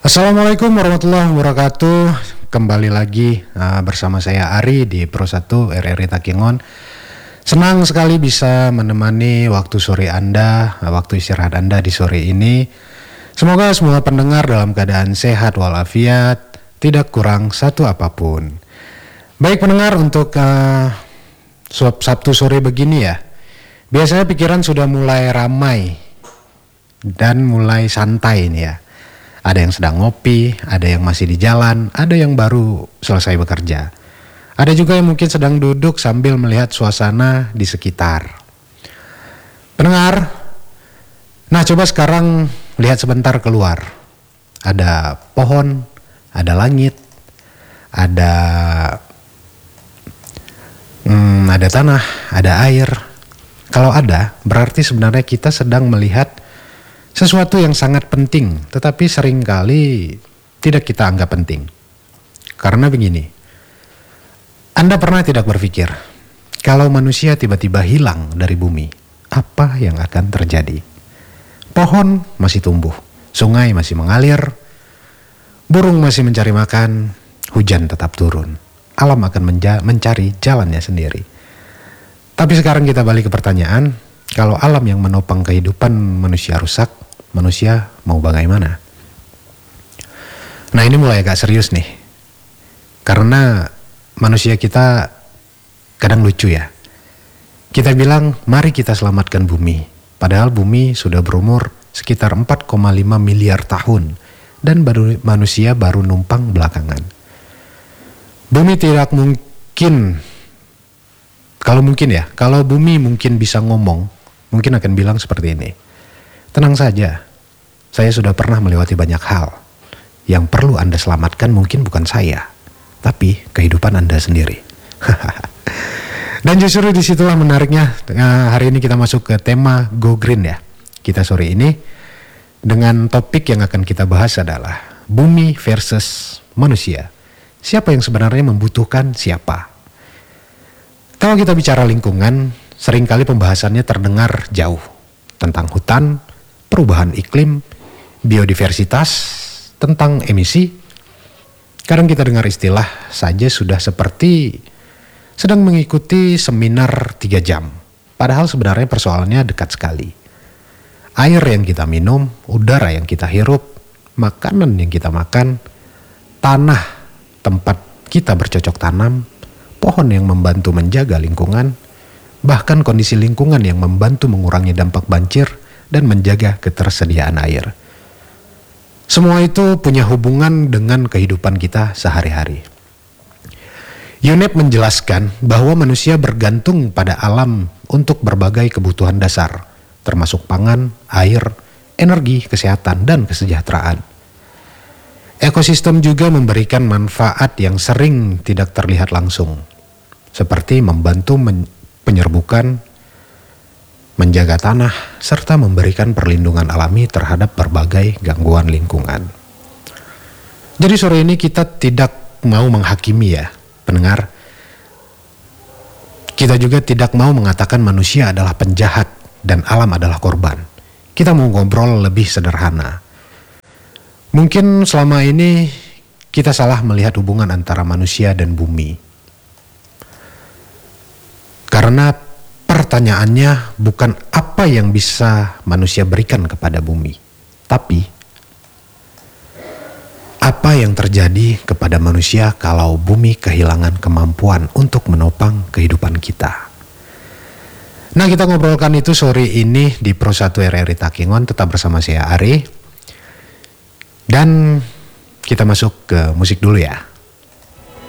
Assalamualaikum warahmatullahi wabarakatuh. Kembali lagi bersama saya Ari di Pro 1 RRI Takengon. Senang sekali bisa menemani waktu sore Anda, waktu istirahat Anda di sore ini. Semoga semua pendengar dalam keadaan sehat walafiat, tidak kurang satu apapun. Baik pendengar, untuk Sabtu sore begini ya, biasanya pikiran sudah mulai ramai dan mulai santai nih ya. Ada yang sedang ngopi, ada yang masih di jalan, ada yang baru selesai bekerja. Ada juga yang mungkin sedang duduk sambil melihat suasana di sekitar. Pendengar, nah coba sekarang lihat sebentar keluar. Ada pohon, ada langit, ada tanah, ada air. Kalau ada, berarti sebenarnya kita sedang melihat sesuatu yang sangat penting, tetapi seringkali tidak kita anggap penting. Karena begini, Anda pernah tidak berpikir, kalau manusia tiba-tiba hilang dari bumi, apa yang akan terjadi? Pohon masih tumbuh, sungai masih mengalir, burung masih mencari makan, hujan tetap turun. Alam akan mencari jalannya sendiri. Tapi sekarang kita balik ke pertanyaan, kalau alam yang menopang kehidupan manusia rusak, manusia mau bagaimana? Nah, ini mulai agak serius nih. Karena manusia kita kadang lucu ya. Kita bilang, mari kita selamatkan bumi. Padahal bumi sudah berumur sekitar 4,5 miliar tahun. Dan manusia baru numpang belakangan. Bumi tidak mungkin, kalau bumi mungkin bisa ngomong, mungkin akan bilang seperti ini. Tenang saja, saya sudah pernah melewati banyak hal. Yang perlu Anda selamatkan mungkin bukan saya, tapi kehidupan Anda sendiri. Dan justru disitulah menariknya. Hari ini kita masuk ke tema Go Green ya. Kita sore ini dengan topik yang akan kita bahas adalah bumi versus manusia. Siapa yang sebenarnya membutuhkan siapa? Kalau kita bicara lingkungan, seringkali pembahasannya terdengar jauh. Tentang hutan, perubahan iklim, biodiversitas, tentang emisi. Kadang kita dengar istilah saja sudah seperti sedang mengikuti seminar 3 jam. Padahal sebenarnya persoalannya dekat sekali. Air yang kita minum, udara yang kita hirup, makanan yang kita makan, tanah tempat kita bercocok tanam, pohon yang membantu menjaga lingkungan, bahkan kondisi lingkungan yang membantu mengurangi dampak banjir dan menjaga ketersediaan air. Semua itu punya hubungan dengan kehidupan kita sehari-hari. UNEP menjelaskan bahwa manusia bergantung pada alam untuk berbagai kebutuhan dasar, termasuk pangan, air, energi, kesehatan, dan kesejahteraan. Ekosistem juga memberikan manfaat yang sering tidak terlihat langsung, seperti membantu penyerbukan, menjaga tanah, serta memberikan perlindungan alami terhadap berbagai gangguan lingkungan. Jadi sore ini kita tidak mau menghakimi ya, pendengar. Kita juga tidak mau mengatakan manusia adalah penjahat dan alam adalah korban. Kita mau ngobrol lebih sederhana. Mungkin selama ini kita salah melihat hubungan antara manusia dan bumi. Karena pertanyaannya bukan apa yang bisa manusia berikan kepada bumi, tapi apa yang terjadi kepada manusia kalau bumi kehilangan kemampuan untuk menopang kehidupan kita. Nah, kita ngobrolkan itu sore ini di Pro 1 RRI Takengon, tetap bersama saya Ari. Dan kita masuk ke musik dulu ya.